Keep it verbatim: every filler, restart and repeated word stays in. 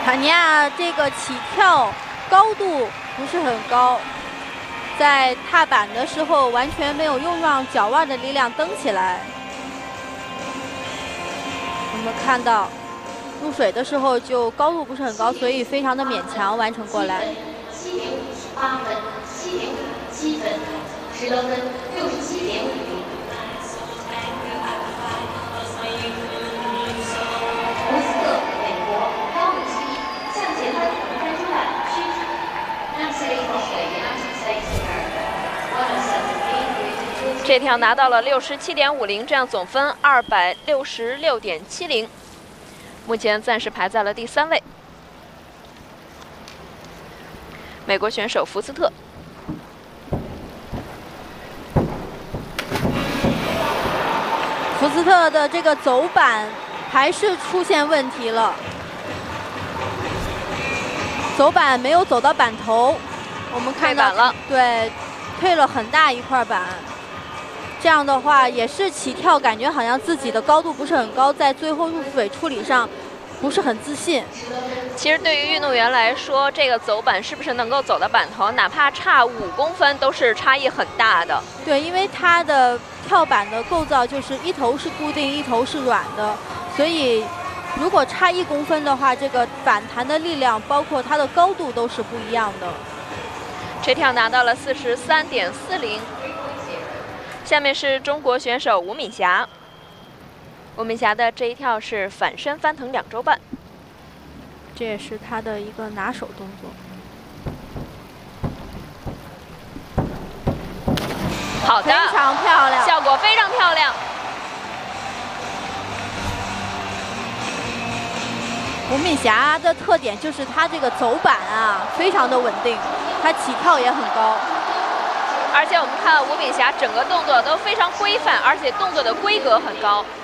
卡尼亚这个起跳高度不是很高，在踏板的时候完全没有用上脚腕的力量蹬起来。我们看到入水的时候就高度不是很高，所以非常的勉强完成过来。 七点五八分，七点五七分，十得分六十七点五零。 这条拿到了六十七点五零，这样总分二百六十六点七零，目前暂时排在了第三位。美国选手福斯特。 福斯特的这个走板还是出现问题了，走板没有走到板头，我们看到了， 对，退了很大一块板。这样的话也是起跳，感觉好像自己的高度不是很高，在最后入水处理上不是很自信。 其实对于运动员来说，这个走板是不是能够走到板头，哪怕差五公分，都是差异很大的。 对，因为它的跳板的构造就是一头是固定，一头是软的，所以如果差一公分的话，这个反弹的力量，包括它的高度都是不一样的。 这跳拿到了四十三点四零。下面是中国选手吴敏霞。吴敏霞的这一跳是反身翻腾两周半， 这也是她的一个拿手动作。 好的， 非常漂亮， 效果非常漂亮。 吴敏霞的特点就是她这个走板啊，非常的稳定，她起跳也很高。 而且我们看吴敏霞整个动作都非常规范，而且动作的规格很高。